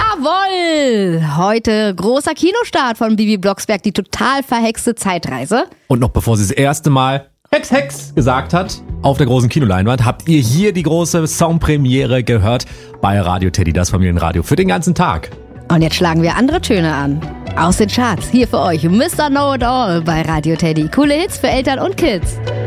Jawohl! Heute großer Kinostart von Bibi Blocksberg, die total verhexte Zeitreise. Und noch bevor sie das erste Mal Hex, Hex gesagt hat, auf der großen Kinoleinwand, habt ihr hier die große Songpremiere gehört bei Radio Teddy, das Familienradio für den ganzen Tag. Und jetzt schlagen wir andere Töne an. Aus den Charts, hier für euch Mr. Know It All bei Radio Teddy. Coole Hits für Eltern und Kids.